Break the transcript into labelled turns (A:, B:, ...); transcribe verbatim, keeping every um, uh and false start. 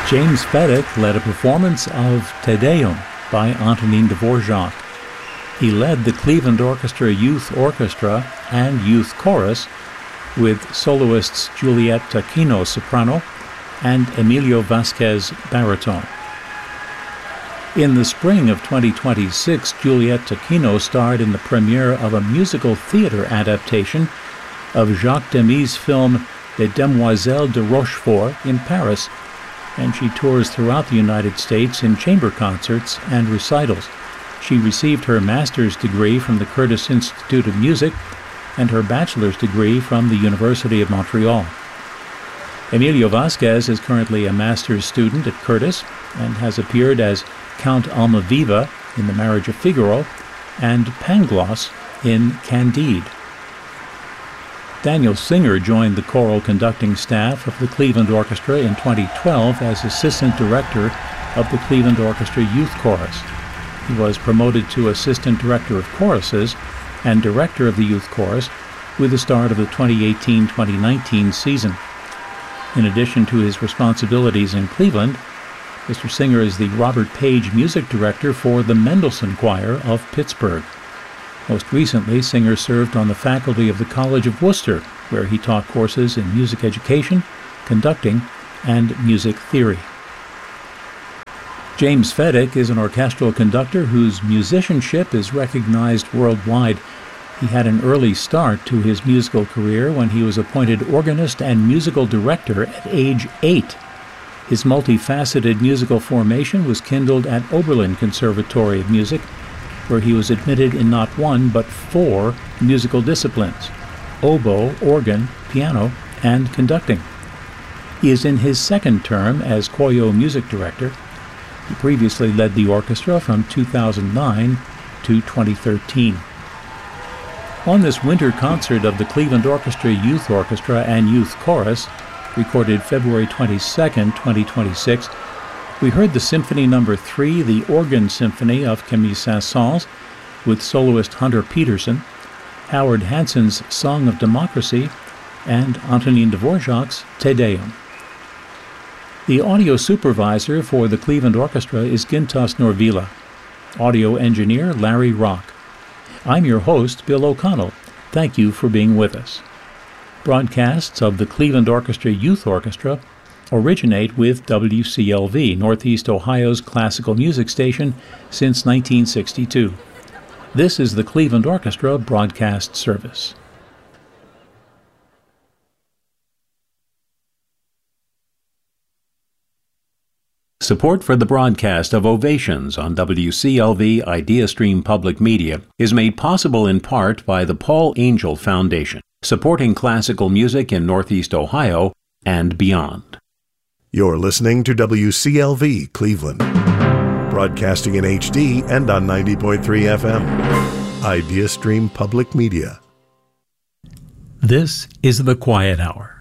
A: James Fedek led a performance of Te Deum by Antonin Dvorak. He led the Cleveland Orchestra Youth Orchestra and Youth Chorus with soloists Juliette Taquino soprano and Emilio Vasquez baritone. In the spring of twenty twenty-six, Juliette Taquino starred in the premiere of a musical theater adaptation of Jacques Demy's film Les Demoiselles de Rochefort in Paris, and she tours throughout the United States in chamber concerts and recitals. She received her master's degree from the Curtis Institute of Music and her bachelor's degree from the University of Montreal. Emilio Vasquez is currently a master's student at Curtis and has appeared as Count Almaviva in The Marriage of Figaro and Pangloss in Candide. Daniel Singer joined the choral conducting staff of the Cleveland Orchestra in twenty twelve as assistant director of the Cleveland Orchestra Youth Chorus. He was promoted to assistant director of choruses and director of the Youth Chorus with the start of the twenty eighteen twenty nineteen season. In addition to his responsibilities in Cleveland, Mister Singer is the Robert Page Music Director for the Mendelssohn Choir of Pittsburgh. Most recently, Singer served on the faculty of the College of Worcester, where he taught courses in music education, conducting, and music theory. James Fedek is an orchestral conductor whose musicianship is recognized worldwide. He had an early start to his musical career when he was appointed organist and musical director at age eight. His multifaceted musical formation was kindled at Oberlin Conservatory of Music, where he was admitted in not one but four musical disciplines: oboe, organ, piano, and conducting. He is in his second term as Koyo Music Director. He previously led the orchestra from two thousand nine to twenty thirteen. On this winter concert of the Cleveland Orchestra Youth Orchestra and Youth Chorus, recorded February twenty-second, twenty twenty-six, we heard the Symphony Number three, the Organ Symphony of Camille Saint-Saëns, with soloist Hunter Peterson, Howard Hansen's Song of Democracy, and Antonin Dvorak's Te Deum. The audio supervisor for the Cleveland Orchestra is Gintas Norvila. Audio engineer Larry Rock. I'm your host, Bill O'Connell. Thank you for being with us. Broadcasts of the Cleveland Orchestra Youth Orchestra originate with W C L V, Northeast Ohio's classical music station, since nineteen sixty-two. This is the Cleveland Orchestra broadcast service. Support for the broadcast of Ovations on W C L V IdeaStream Public Media is made possible in part by the Paul Angel Foundation, supporting classical music in Northeast Ohio and beyond.
B: You're listening to W C L V Cleveland, broadcasting in H D and on ninety point three F M. IdeaStream Public Media.
A: This is The Quiet Hour.